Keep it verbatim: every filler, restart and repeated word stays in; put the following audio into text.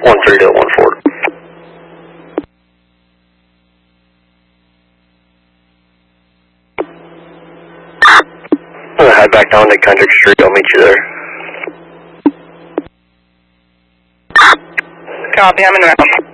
one three to one four. I'm going to head back down to Kendrick Street. I'll meet you there. Copy, I'm in route.